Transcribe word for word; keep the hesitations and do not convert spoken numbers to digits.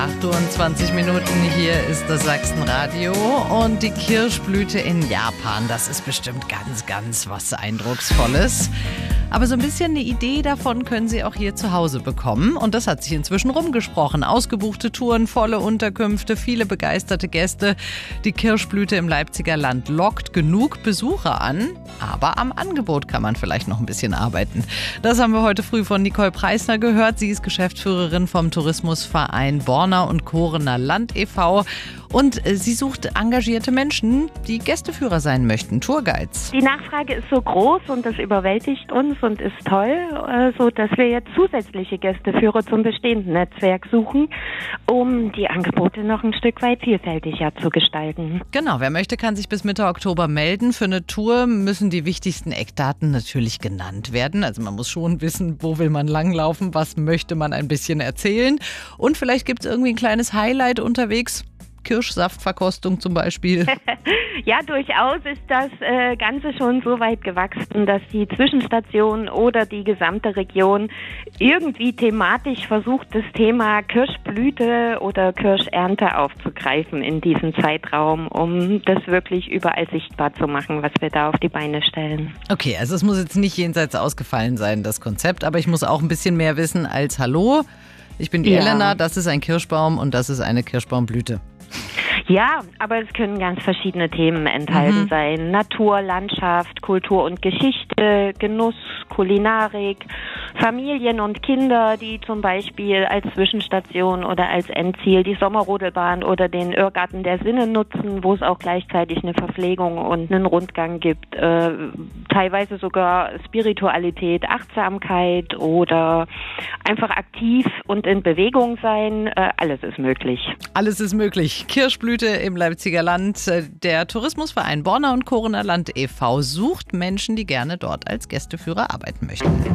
achtundzwanzig Minuten, hier ist das Sachsenradio und die Kirschblüte in Japan, das ist bestimmt ganz, ganz was Eindrucksvolles. Aber so ein bisschen eine Idee davon können Sie auch hier zu Hause bekommen. Und das hat sich inzwischen rumgesprochen. Ausgebuchte Touren, volle Unterkünfte, viele begeisterte Gäste. Die Kirschblüte im Leipziger Land lockt genug Besucher an. Aber am Angebot kann man vielleicht noch ein bisschen arbeiten. Das haben wir heute früh von Nicole Preisner gehört. Sie ist Geschäftsführerin vom Tourismusverein Borna und Korener Land e V Und sie sucht engagierte Menschen, die Gästeführer sein möchten, Tourguides. Die Nachfrage ist so groß und das überwältigt uns und ist toll, so dass wir jetzt zusätzliche Gästeführer zum bestehenden Netzwerk suchen, um die Angebote noch ein Stück weit vielfältiger zu gestalten. Genau, wer möchte, kann sich bis Mitte Oktober melden. Für eine Tour müssen die wichtigsten Eckdaten natürlich genannt werden. Also man muss schon wissen, wo will man langlaufen, was möchte man ein bisschen erzählen. Und vielleicht gibt es irgendwie ein kleines Highlight unterwegs. Kirschsaftverkostung zum Beispiel. Ja, durchaus ist das äh, Ganze schon so weit gewachsen, dass die Zwischenstation oder die gesamte Region irgendwie thematisch versucht, das Thema Kirschblüte oder Kirschernte aufzugreifen in diesem Zeitraum, um das wirklich überall sichtbar zu machen, was wir da auf die Beine stellen. Okay, also es muss jetzt nicht jenseits ausgefallen sein, das Konzept, aber ich muss auch ein bisschen mehr wissen als Hallo. Ich bin die ja. Elena, das ist ein Kirschbaum und das ist eine Kirschbaumblüte. Ja, aber es können ganz verschiedene Themen enthalten mhm. sein. Natur, Landschaft, Kultur und Geschichte, Genuss, Kulinarik, Familien und Kinder, die zum Beispiel als Zwischenstation oder als Endziel die Sommerrodelbahn oder den Irrgarten der Sinne nutzen, wo es auch gleichzeitig eine Verpflegung und einen Rundgang gibt. Äh, teilweise sogar Spiritualität, Achtsamkeit oder einfach aktiv und in Bewegung sein. Äh, alles ist möglich. Alles ist möglich. Kirschblüte im Leipziger Land. Der Tourismusverein Borna und Korener Land e V sucht Menschen, die gerne dort als Gästeführer arbeiten möchten.